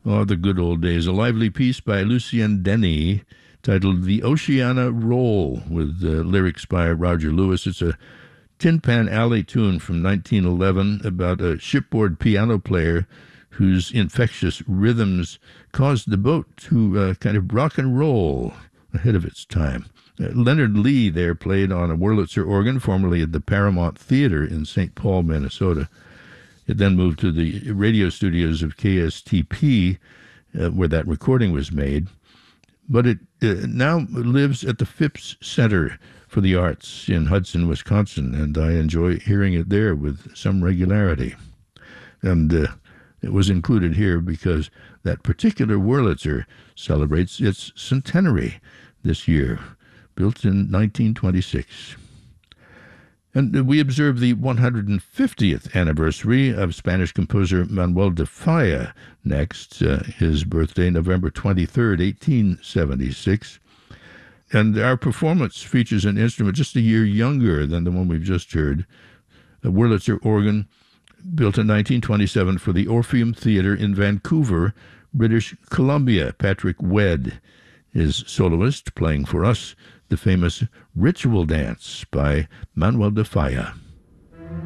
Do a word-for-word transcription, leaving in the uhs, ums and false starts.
Oh, the good old days. A lively piece by Lucien Denny titled The Oceana Roll with uh, lyrics by Roger Lewis. It's a Tin Pan Alley tune from nineteen eleven about a shipboard piano player whose infectious rhythms caused the boat to uh, kind of rock and roll ahead of its time. Uh, Leonard Lee there played on a Wurlitzer organ, formerly at the Paramount Theater in Saint Paul, Minnesota. It then moved to the radio studios of K S T P, uh, where that recording was made. But it uh, now lives at the Phipps Center for the Arts in Hudson, Wisconsin, and I enjoy hearing it there with some regularity. And uh, it was included here because that particular Wurlitzer celebrates its centenary this year, built in nineteen twenty-six. And we observe the one hundred fiftieth anniversary of Spanish composer Manuel de Falla next, uh, his birthday, November twenty-third, eighteen seventy-six. And our performance features an instrument just a year younger than the one we've just heard, a Wurlitzer organ built in nineteen twenty-seven for the Orpheum Theatre in Vancouver, British Columbia. Patrick Wedd is soloist, playing for us the famous Ritual Dance by Manuel de Falla.